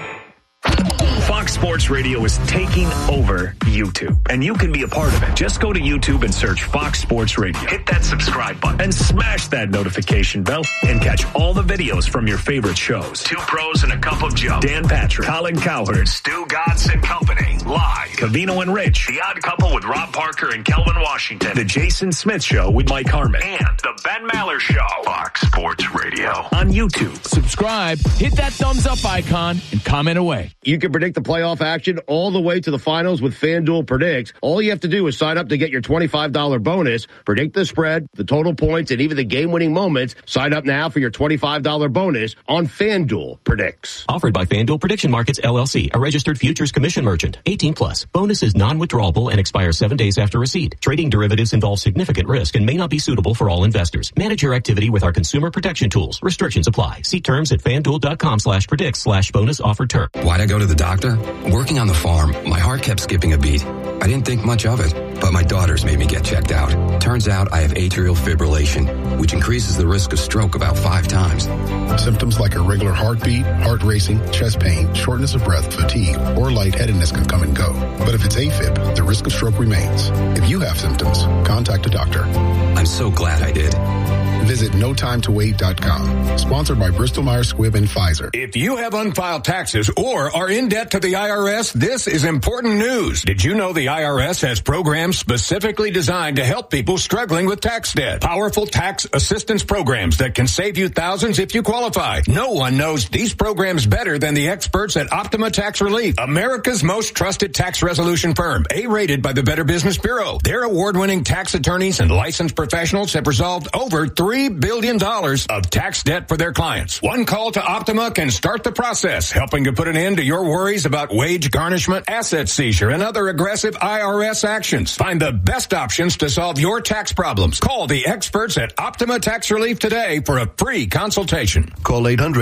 Fox Sports Radio is taking over YouTube, and you can be a part of it. Just go to YouTube and search Fox Sports Radio. Hit that subscribe button and smash that notification bell and catch all the videos from your favorite shows. Two Pros and a Cup of Joe. Dan Patrick, Colin Cowherd, Stu Godson and Company. Live. Covino and Rich. The Odd Couple with Rob Parker and Kelvin Washington. The Jason Smith Show with Mike Harmon. And the Ben Maller Show. Fox Sports Radio. On YouTube. Subscribe, hit that thumbs up icon, and comment away. You can predict the playoff action all the way to the finals with FanDuel Predicts. All you have to do is sign up to get your $25 bonus, predict the spread, the total points, and even the game-winning moments. Sign up now for your $25 bonus on FanDuel Predicts. Offered by FanDuel Prediction Markets, LLC, a registered futures commission merchant. 18 plus. Bonus is non-withdrawable and expires 7 days after receipt. Trading derivatives involves significant risk and may not be suitable for all investors. Manage your activity with our consumer protection tools. Restrictions apply. See terms at FanDuel.com/predicts/bonus offer term. Why'd I go to the doctor? Working on the farm, my heart kept skipping a beat. I didn't think much of it, but my daughters made me get checked out. Turns out I have atrial fibrillation, which increases the risk of stroke about 5 times. Symptoms like irregular heartbeat, heart racing, chest pain, shortness of breath, fatigue, or lightheadedness can come and go. But if it's AFib, the risk of stroke remains. If you have symptoms, contact a doctor. I'm so glad I did. Visit NoTimeToWait.com. Sponsored by Bristol-Myers Squibb and Pfizer. If you have unfiled taxes or are in debt to the IRS, this is important news. Did you know the IRS has programs specifically designed to help people struggling with tax debt? Powerful tax assistance programs that can save you thousands if you qualify. No one knows these programs better than the experts at Optima Tax Relief, America's most trusted tax resolution firm, A-rated by the Better Business Bureau. Their award-winning tax attorneys and licensed professionals have resolved over $3 billion of tax debt for their clients. One call to Optima can start the process, helping to put an end to your worries about wage garnishment, asset seizure, and other aggressive IRS actions. Find the best options to solve your tax problems. Call the experts at Optima Tax Relief today for a free consultation. Call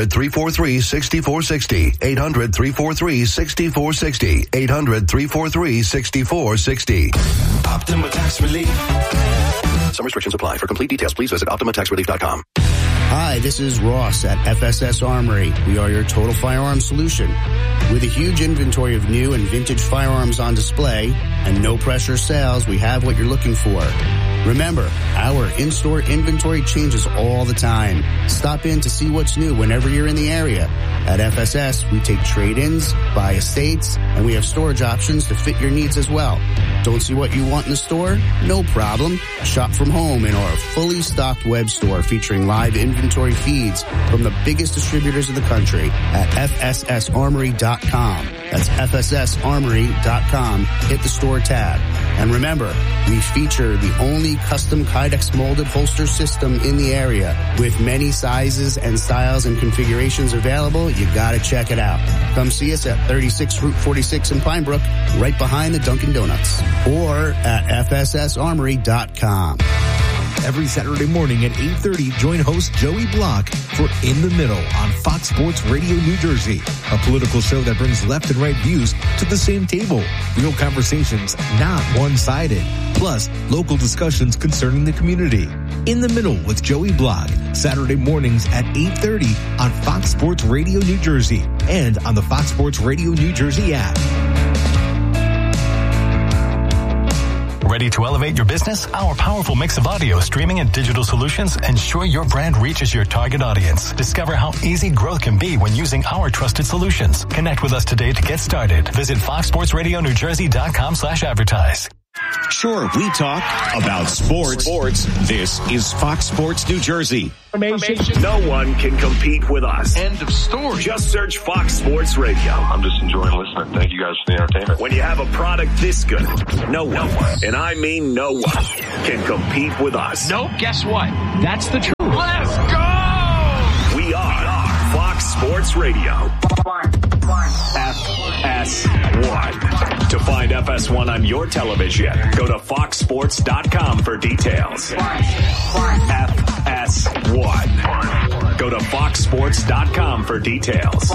800-343-6460. 800-343-6460. 800-343-6460. Optima Tax Relief. Some restrictions apply. For complete details, please visit OptimaTaxRelief.com. Hi, this is Ross at FSS Armory. We are your total firearm solution. With a huge inventory of new and vintage firearms on display and no pressure sales, we have what you're looking for. Remember, our in-store inventory changes all the time. Stop in to see what's new whenever you're in the area. At FSS, we take trade-ins, buy estates, and we have storage options to fit your needs as well. Don't see what you want in the store? No problem. Shop from home in our fully stocked web store featuring live inventory feeds from the biggest distributors in the country at FSSArmory.com. That's FSSArmory.com. Hit the store tab. And remember, we feature the only custom Kydex molded holster system in the area. With many sizes and styles and configurations available, you gotta check it out. Come see us at 36 Route 46 in Pine Brook, right behind the Dunkin' Donuts. Or at FSSArmory.com. Every Saturday morning at 8:30, join host Joey Block for In the Middle on Fox Sports Radio New Jersey, a political show that brings left and right views to the same table. Real conversations, not one-sided. Plus, local discussions concerning the community. In the Middle with Joey Block, Saturday mornings at 8:30 on Fox Sports Radio New Jersey and on the Fox Sports Radio New Jersey app. Ready to elevate your business? Our powerful mix of audio, streaming, and digital solutions ensure your brand reaches your target audience. Discover how easy growth can be when using our trusted solutions. Connect with us today to get started. Visit foxsportsradionewjersey.com/advertise. Sure, we talk about sports. This is Fox Sports New Jersey. No one can compete with us. End of story. Just search Fox Sports Radio. I'm just enjoying listening. Thank you guys for the entertainment. When you have a product this good, no one, and I mean no one, can compete with us. Nope, guess what? That's the truth. Let's go! We are Fox Sports Radio. FS1. To find FS1 on your television, go to foxsports.com for details. FS1. Go to foxsports.com for details.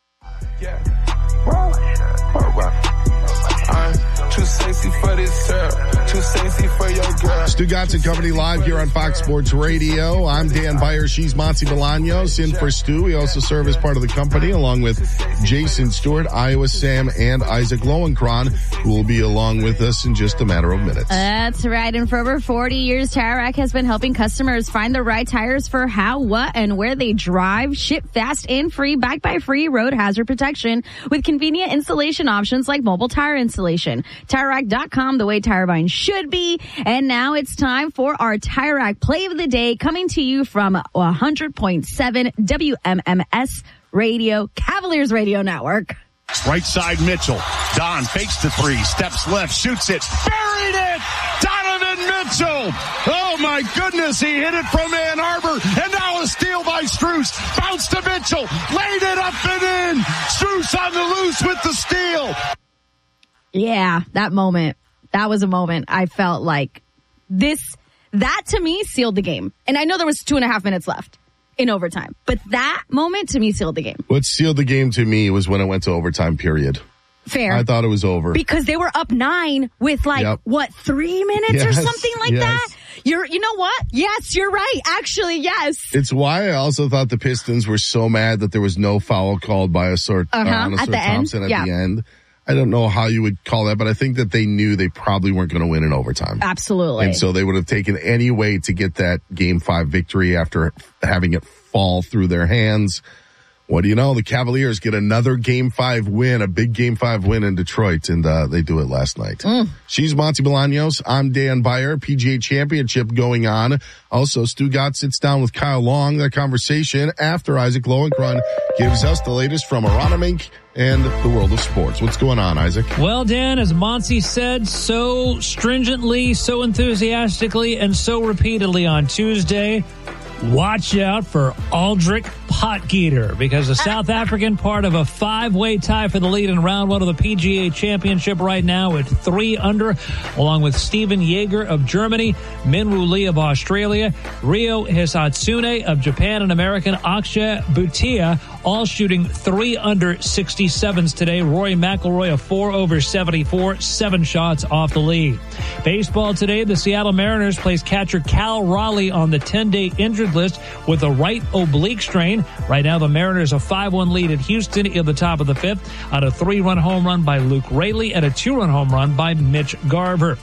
Too sexy for this too sexy for your girl. Stu Gatz and Company live here on Fox Sports Radio. I'm Dan Beyer. She's Monty Bolaños in for Stu. We also serve as part of the company along with Jason Stewart, Iowa Sam, and Isaac Lowenkron, who will be along with us in just a matter of minutes. That's right. And for over 40 years, Tire Rack has been helping customers find the right tires for how, what, and where they drive. Ship fast and free, backed by free road hazard protection with convenient installation options like mobile tire installation. TireRack.com, the way tire buying should be. And now it's time for our Tire Rack Play of the Day, coming to you from 100.7 WMMS Radio, Cavaliers Radio Network. Right side Mitchell. Don fakes the three, steps left, shoots it, buried it! Donovan Mitchell! Oh my goodness, he hit it from Ann Arbor, and now a steal by Strus. Bounce to Mitchell, laid it up and in! Strus on the loose with the steal! Yeah, that moment. That was a moment I felt like that to me sealed the game. And I know there was 2.5 minutes left in overtime, but that moment to me sealed the game. What sealed the game to me was when it went to overtime, period. Fair. I thought it was over. Because they were up 9 with 3 minutes or something like that? You know what? Yes, you're right. Actually, yes. It's why I also thought the Pistons were so mad that there was no foul called by Thompson at the end. I don't know how you would call that, but I think that they knew they probably weren't going to win in overtime. Absolutely. And so they would have taken any way to get that Game 5 victory after having it fall through their hands. What do you know? The Cavaliers get another Game 5 win, a big Game 5 win in Detroit, and they do it last night. She's Monty Bolaños. I'm Dan Beyer. PGA Championship going on. Also, Stu Gatz sits down with Kyle Long. That conversation after Isaac Lowenkron gives us the latest from Aronimink and the world of sports. What's going on, Isaac? Well, Dan, as Monty said so stringently, so enthusiastically, and so repeatedly on Tuesday, watch out for Aldrich Potgieter, because the South African part of a 5-way tie for the lead in round 1 of the PGA Championship right now at 3 under, along with Steven Jaeger of Germany, Minwoo Lee of Australia, Ryo Hisatsune of Japan, and American Akshay Bhutia, all shooting 3 under 67s today. Rory McIlroy a 4 over 74, 7 shots off the lead. Baseball today, the Seattle Mariners plays catcher Cal Raleigh on the 10-day injured list with a right oblique strain. Right now, the Mariners a 5-1 lead at Houston in the top of the 5th on a 3-run home run by Luke Raley and a 2-run home run by Mitch Garver.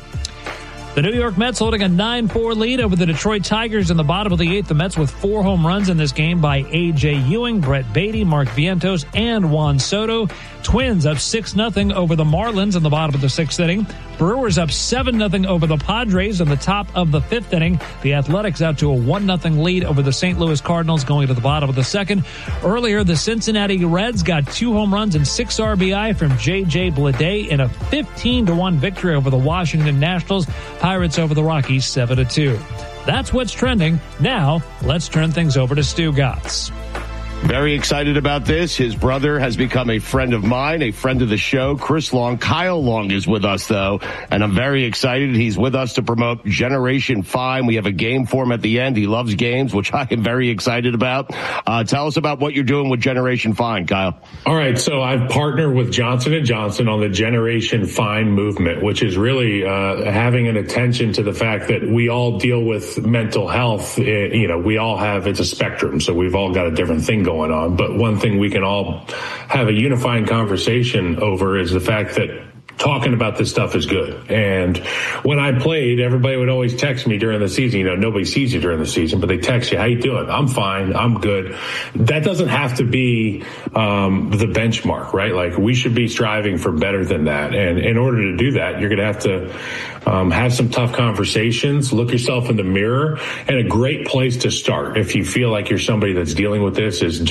The New York Mets holding a 9-4 lead over the Detroit Tigers in the bottom of the 8th. The Mets with 4 home runs in this game by A.J. Ewing, Brett Beatty, Mark Vientos, and Juan Soto. Twins up 6-0 over the Marlins in the bottom of the 6th inning. Brewers up 7-0 over the Padres in the top of the 5th inning. The Athletics out to a 1-0 lead over the St. Louis Cardinals going to the bottom of the 2nd. Earlier, the Cincinnati Reds got 2 home runs and 6 RBI from J.J. Bleday in a 15-1 victory over the Washington Nationals. Pirates over the Rockies 7-2. That's what's trending. Now, let's turn things over to Stu Gatz. Very excited about this. His brother has become a friend of mine, a friend of the show. Chris Long. Kyle Long is with us, though, and I'm very excited. He's with us to promote Generation Fine. We have a game for him at the end. He loves games, which I am very excited about. Tell us about what you're doing with Generation Fine, Kyle. All right, so I've partnered with Johnson & Johnson on the Generation Fine movement, which is really having an attention to the fact that we all deal with mental health. We all have, it's a spectrum, so we've all got a different thing going on. But one thing we can all have a unifying conversation over is the fact that talking about this stuff is good. And when I played, everybody would always text me during the season. Nobody sees you during the season, but they text you, how you doing? I'm fine. I'm good. That doesn't have to be the benchmark, right? Like, we should be striving for better than that. And in order to do that, you're going to have to have some tough conversations, look yourself in the mirror, and a great place to start if you feel like you're somebody that's dealing with this is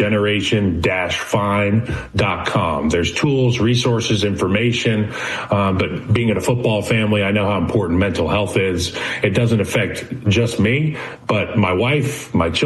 generation-fine.com. There's tools, resources, information. But being in a football family, I know how important mental health is. It doesn't affect just me, but my wife, my children,